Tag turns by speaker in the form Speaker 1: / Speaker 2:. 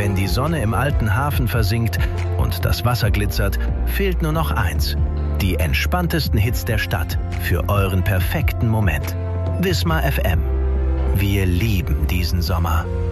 Speaker 1: Wenn die Sonne im alten Hafen versinkt und das Wasser glitzert, fehlt nur noch eins: die entspanntesten Hits der Stadt für euren perfekten Moment. Wismar FM. Wir lieben diesen Sommer.